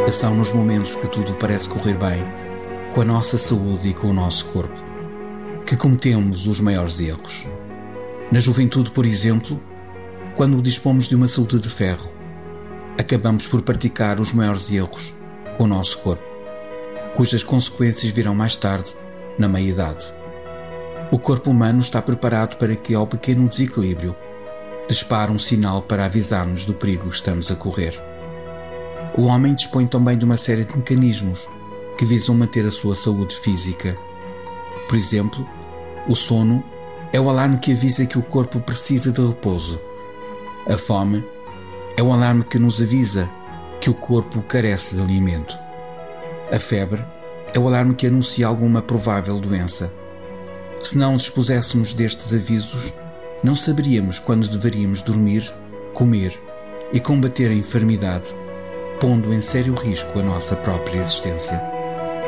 São nos momentos que tudo parece correr bem, com a nossa saúde e com o nosso corpo, que cometemos os maiores erros. Na juventude, por exemplo, quando dispomos de uma saúde de ferro, acabamos por praticar os maiores erros com o nosso corpo, cujas consequências virão mais tarde, na meia-idade. O corpo humano está preparado para que, ao pequeno desequilíbrio, dispare um sinal para avisar-nos do perigo que estamos a correr. O homem dispõe também de uma série de mecanismos que visam manter a sua saúde física. Por exemplo, o sono é o alarme que avisa que o corpo precisa de repouso. A fome é o alarme que nos avisa que o corpo carece de alimento. A febre é o alarme que anuncia alguma provável doença. Se não dispuséssemos destes avisos, não saberíamos quando deveríamos dormir, comer e combater a enfermidade, pondo em sério risco a nossa própria existência.